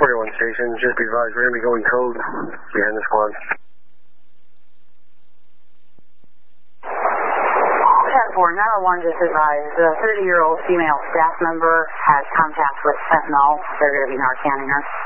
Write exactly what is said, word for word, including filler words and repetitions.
forty-one station, just be advised, we're going to be going code behind the squad. ten four, nine one one just advised, a thirty-year-old female staff member has contact with fentanyl. They're going to be Narcanning her.